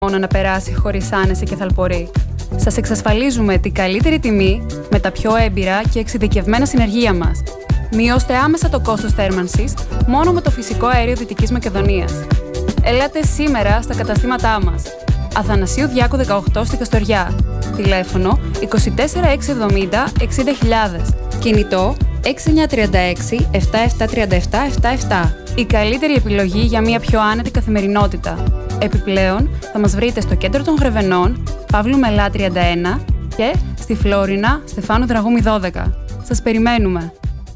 μόνο να περάσει χωρίς άνεση και θαλπορή. Σας εξασφαλίζουμε την καλύτερη τιμή με τα πιο έμπειρα και εξειδικευμένα συνεργεία μας. Μειώστε άμεσα το κόστος θέρμανσης μόνο με το φυσικό αέριο Δυτικής Μακεδονίας. Ελάτε σήμερα στα καταστήματά μας. Αθανασίου Διάκου 18 στη Καστοριά. Τηλέφωνο 24670 60.000. Κινητό 6936 7737 77. Η καλύτερη επιλογή για μια πιο άνετη καθημερινότητα. Επιπλέον, θα μας βρείτε στο κέντρο των Γρεβενών, Παύλου Μελά 31 και στη Φλόρινα, Στεφάνου Δραγούμη 12. Σας περιμένουμε.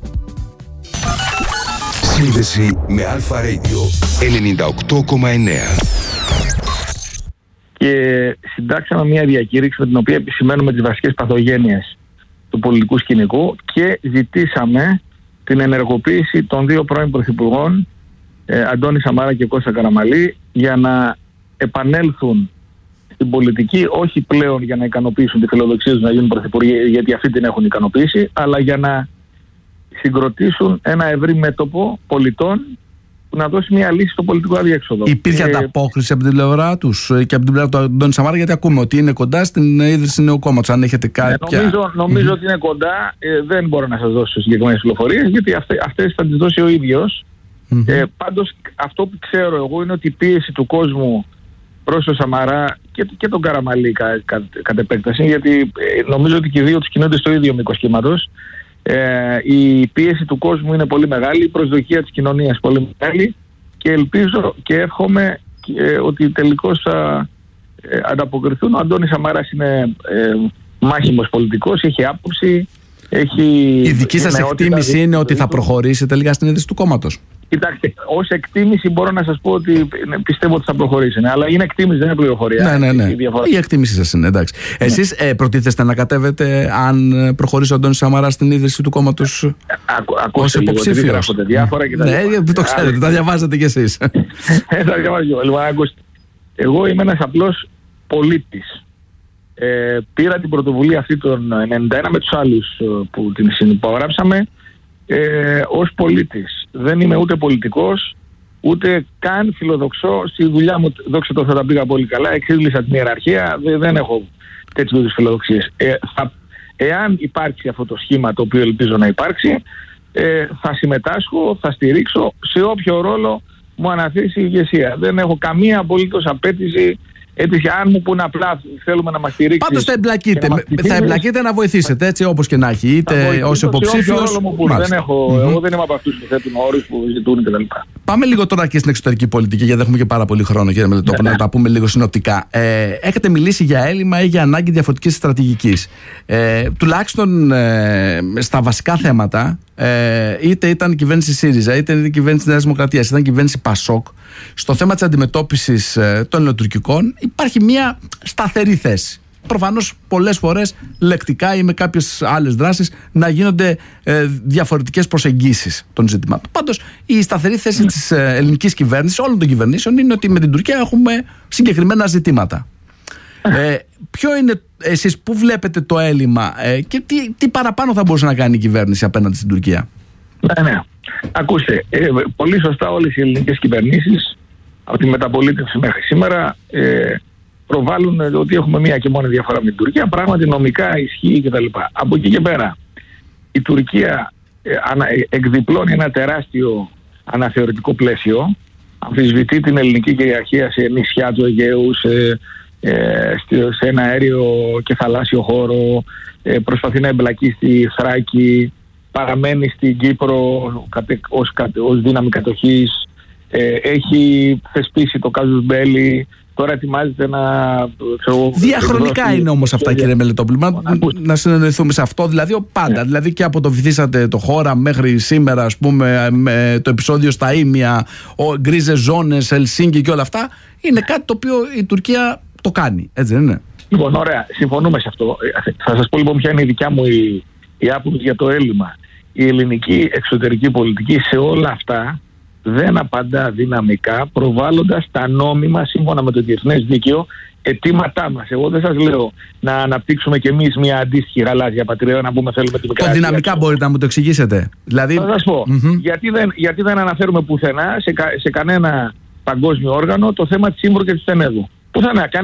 Σύνδεση με Αλφα Radio 98,9. Και συντάξαμε μια διακήρυξη με την οποία επισημαίνουμε τις βασικές παθογένειες του πολιτικού σκηνικού και ζητήσαμε την ενεργοποίηση των δύο πρώην πρωθυπουργών, Αντώνη Σαμαρά και Κώστα Καραμανλή, για να επανέλθουν στην πολιτική, όχι πλέον για να ικανοποιήσουν τη φιλοδοξία τους να γίνουν πρωθυπουργοί, γιατί αυτοί την έχουν ικανοποιήσει, αλλά για να συγκροτήσουν ένα ευρύ μέτωπο πολιτών που να δώσει μια λύση στο πολιτικό αδιέξοδο. Υπήρχε ανταπόκριση από την πλευρά τους και από την πλευρά του Αντώνη Σαμαρά, γιατί ακούμε ότι είναι κοντά στην ίδρυση νέου κόμματος. Αν έχετε κάποια. Νομίζω ότι είναι κοντά. Δεν μπορώ να σας δώσω συγκεκριμένες πληροφορίες, γιατί αυτές θα τις δώσει ο ίδιος. Πάντως, αυτό που ξέρω εγώ είναι ότι η πίεση του κόσμου προς τον Σαμαρά και τον Καραμανλή κατ' επέκταση, γιατί νομίζω ότι και οι δύο τους κινούνται στο ίδιο μήκος κύματος. Η πίεση του κόσμου είναι πολύ μεγάλη, η προσδοκία της κοινωνίας πολύ μεγάλη και ελπίζω και εύχομαι ότι τελικώς θα ανταποκριθούν. Ο Αντώνης Σαμαράς είναι μάχημος πολιτικός, έχει άποψη, έχει. Η δική σας εκτίμηση είναι ότι θα προχωρήσει τελικά στην ίδρυση του κόμματος? Κοιτάξτε, ως εκτίμηση μπορώ να σας πω ότι πιστεύω ότι θα προχωρήσει. Αλλά είναι εκτίμηση, δεν είναι πληροφορία. Ναι. Η εκτίμηση σας είναι, εντάξει. Εσείς προτίθεστε να κατέβετε αν προχωρήσει ο Αντώνης Σαμαράς στην ίδρυση του κόμματος ως υποψήφιος? Διάφορα και τα ναι, το ξέρετε, τα διαβάζετε κι εσείς. Τα διαβάζω. Εγώ είμαι ένας απλός πολίτης. Πήρα την πρωτοβουλία αυτή τον 91 με τους άλλους που την συνυπογράψαμε ως πολίτης. Δεν είμαι ούτε πολιτικός, ούτε καν φιλοδοξώ στη δουλειά μου. Δόξα τω Θεώ, τα πήγα πολύ καλά, εξήλυσα την ιεραρχία, δεν έχω τέτοιου είδους φιλοδοξίες. Εάν υπάρξει αυτό το σχήμα, το οποίο ελπίζω να υπάρξει, θα συμμετάσχω, θα στηρίξω σε όποιο ρόλο μου αναθέσει η ηγεσία. Δεν έχω καμία απολύτως απέτηση. Έτσι, αν μου πούνε απλά θέλουμε να μας στηρίξει. Πάντως θα εμπλακείτε να βοηθήσετε, έτσι, όπως και να έχει, είτε ως υποψήφιος. Εγώ δεν είμαι από αυτούς που θέτουν όρους που ζητούν κτλ. Πάμε λίγο τώρα και στην εξωτερική πολιτική, γιατί δεν έχουμε και πάρα πολύ χρόνο, κύριε Μελετόπουλο, να τα πούμε λίγο συνοπτικά. Έχετε μιλήσει για έλλειμμα ή για ανάγκη διαφορετικής στρατηγικής. Τουλάχιστον στα βασικά θέματα, είτε ήταν η κυβέρνηση ΣΥΡΙΖΑ, είτε ήταν η κυβέρνηση της Νέας Δημοκρατίας, είτε ήταν η κυβέρνηση ΠΑΣΟΚ, στο θέμα της αντιμετώπισης των ελληνοτουρκικών υπάρχει μια σταθερή θέση. Προφανώς πολλές φορές λεκτικά ή με κάποιες άλλες δράσεις να γίνονται διαφορετικές προσεγγίσεις των ζητημάτων. Πάντως η σταθερή θέση της ελληνικής κυβέρνησης, όλων των κυβερνήσεων, είναι ότι με την Τουρκία έχουμε συγκεκριμένα ζητήματα. Ποιο είναι εσείς, πού βλέπετε το έλλειμμα και τι παραπάνω θα μπορούσε να κάνει η κυβέρνηση απέναντι στην Τουρκία? Ναι. Ακούστε, πολύ σωστά όλες οι ελληνικές κυβερνήσεις από τη μεταπολίτευση μέχρι σήμερα προβάλλουν ότι έχουμε μία και μόνη διαφορά με την Τουρκία. Πράγματι νομικά ισχύει κτλ. Από εκεί και πέρα η Τουρκία εκδιπλώνει ένα τεράστιο αναθεωρητικό πλαίσιο, αμφισβητεί την ελληνική κυριαρχία σε νησιά του Αιγαίου, σε ένα αέριο και θαλάσσιο χώρο, προσπαθεί να εμπλακεί στη Θράκη, παραμένει στην Κύπρο ως δύναμη κατοχής, έχει θεσπίσει το κάζους μπέλι, τώρα ετοιμάζεται να... Διαχρονικά είναι όμως αυτά, κύριε Μελετόπουλο, να συνεννοηθούμε σε αυτό, δηλαδή πάντα, δηλαδή και από το βυθίσατε το χώρα μέχρι σήμερα, ας πούμε, με το επεισόδιο στα Ήμια, γκρίζες ζώνες, Ελσίνκι και όλα αυτά, είναι κάτι το οποίο η Τουρκία το κάνει, έτσι δεν είναι? Λοιπόν, ωραία, συμφωνούμε σε αυτό. Θα σας πω λοιπόν ποια είναι η δικιά μου η άποψη για το έλλειμμα. Η ελληνική εξωτερική πολιτική σε όλα αυτά δεν απαντά δυναμικά, προβάλλοντας τα νόμιμα σύμφωνα με το διεθνές δίκαιο αιτήματά μας. Εγώ δεν σας λέω να αναπτύξουμε κι εμείς μια αντίστοιχη γαλάζια πατρίδα, να πούμε θέλουμε την μικρά. Το δυναμικά μπορείτε να μου το εξηγήσετε? Δηλαδή... Θα σας πω. Γιατί δεν αναφέρουμε πουθενά σε κανένα παγκόσμιο όργανο το θέμα της Σύμβρου και της Τενέδου. που θα είναι